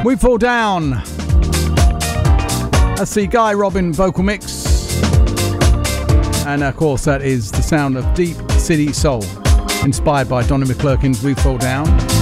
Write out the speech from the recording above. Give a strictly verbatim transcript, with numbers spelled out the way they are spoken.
We Fall Down. That's the Guy Robin vocal mix. And of course that is the sound of Deep City Soul, inspired by Donnie McClurkin's We Fall Down.